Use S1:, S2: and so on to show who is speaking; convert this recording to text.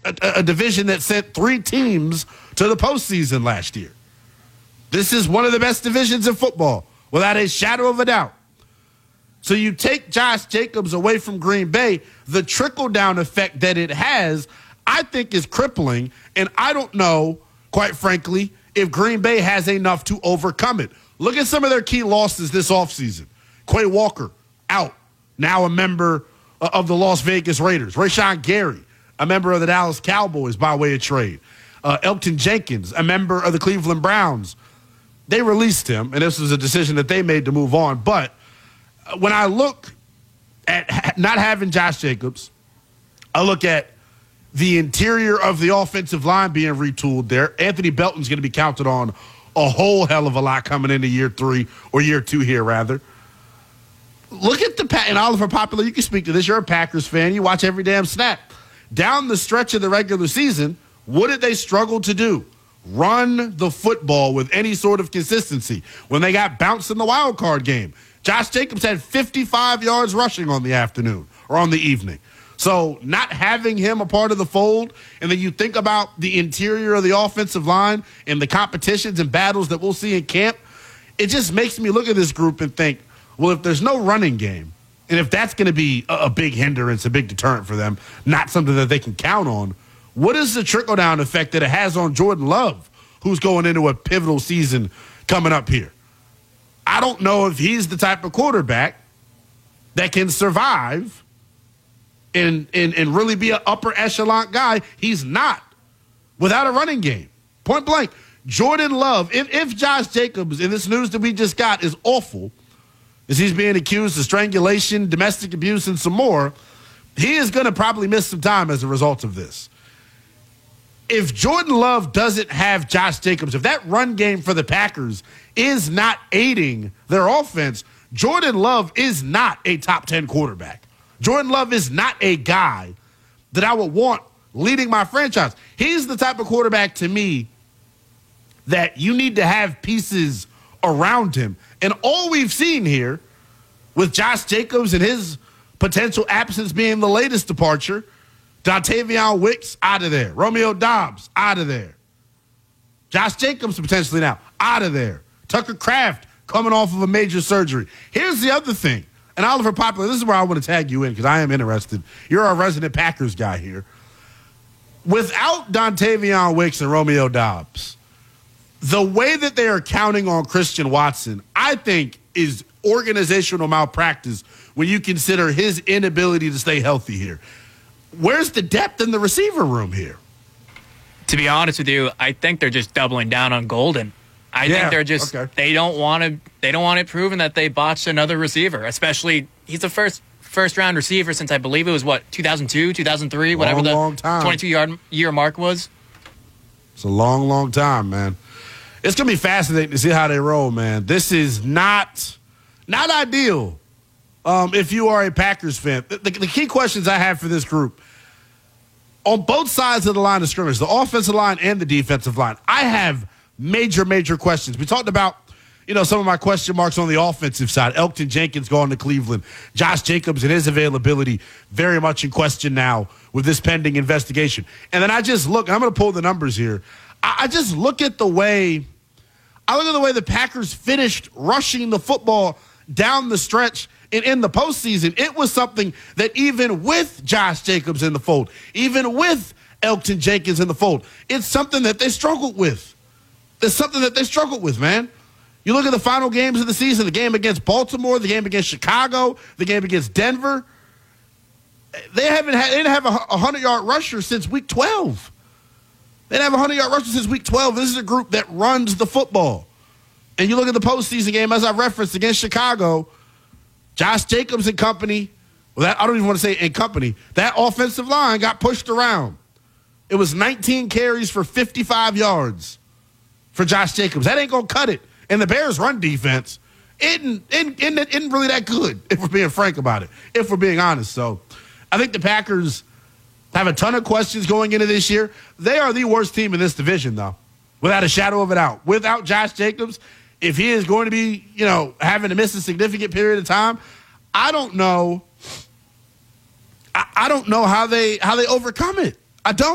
S1: a division that sent 3 teams to the postseason last year. This is one of the best divisions in football, without a shadow of a doubt. So you take Josh Jacobs away from Green Bay, the trickle-down effect that it has, I think, is crippling, and I don't know, quite frankly, if Green Bay has enough to overcome it. Look at some of their key losses this offseason. Quay Walker, out, now a member of the Las Vegas Raiders. Rashawn Gary, a member of the Dallas Cowboys by way of trade. Elgton Jenkins, a member of the Cleveland Browns. They released him, and this was a decision that they made to move on. But when I look at not having Josh Jacobs, I look at the interior of the offensive line being retooled there. Anthony Belton's going to be counted on a whole hell of a lot coming into year 3 or year 2 here, rather. Look at and Oliver Popular, you can speak to this. You're a Packers fan. You watch every damn snap. Down the stretch of the regular season, what did they struggle to do? Run the football with any sort of consistency. When they got bounced in the wild card game, Josh Jacobs had 55 yards rushing on the afternoon or on the evening. So not having him a part of the fold, and then you think about the interior of the offensive line and the competitions and battles that we'll see in camp, it just makes me look at this group and think, well, if there's no running game, and if that's going to be a big hindrance, a big deterrent for them, not something that they can count on, what is the trickle-down effect that it has on Jordan Love, who's going into a pivotal season coming up here? I don't know if he's the type of quarterback that can survive and really be an upper echelon guy. He's not without a running game. Point blank. Jordan Love, if Josh Jacobs, and this news that we just got is awful, as he's being accused of strangulation, domestic abuse, and some more, he is going to probably miss some time as a result of this. If Jordan Love doesn't have Josh Jacobs, if that run game for the Packers is not aiding their offense, Jordan Love is not a top 10 quarterback. Jordan Love is not a guy that I would want leading my franchise. He's the type of quarterback to me that you need to have pieces around him. And all we've seen here with Josh Jacobs and his potential absence being the latest departure, Dontavion Wicks, out of there. Romeo Doubs, out of there. Josh Jacobs potentially now, out of there. Tucker Kraft coming off of a major surgery. Here's the other thing. And Oliver Popular, this is where I want to tag you in because I am interested. You're our resident Packers guy here. Without Dontavion Wicks and Romeo Doubs, the way that they are counting on Christian Watson, I think, is organizational malpractice when you consider his inability to stay healthy here. Where's the depth in the receiver room here?
S2: To be honest with you, I think they're just doubling down on Golden. I think they're just they don't want it proven that they botched another receiver, especially he's the first round receiver since I believe it was 2002, 2003, whatever the 22-year mark was.
S1: It's a long time, man. It's going to be fascinating to see how they roll, man. This is not ideal if you are a Packers fan. The key questions I have for this group, on both sides of the line of scrimmage, the offensive line and the defensive line, I have major questions. We talked about, some of my question marks on the offensive side. Elgton Jenkins going to Cleveland. Josh Jacobs and his availability very much in question now with this pending investigation. And then I just look, I'm going to pull the numbers here. I just look at the way the Packers finished rushing the football down the stretch and in the postseason. It was something that even with Josh Jacobs in the fold, even with Elgton Jenkins in the fold, it's something that they struggled with. It's something that they struggled with, man. You look at the final games of the season, the game against Baltimore, the game against Chicago, the game against Denver. They didn't have a 100-yard rusher since week 12. They didn't have a 100-yard rusher since week 12. This is a group that runs the football. And you look at the postseason game, as I referenced, against Chicago, Josh Jacobs and company, I don't even want to say in company, that offensive line got pushed around. It was 19 carries for 55 yards for Josh Jacobs. That ain't going to cut it. And the Bears' run defense isn't really that good, if we're being frank about it, if we're being honest. So I think the Packers have a ton of questions going into this year. They are the worst team in this division, though, without a shadow of a doubt. Without Josh Jacobs, if he is going to be, having to miss a significant period of time, I don't know how they overcome it. I don't.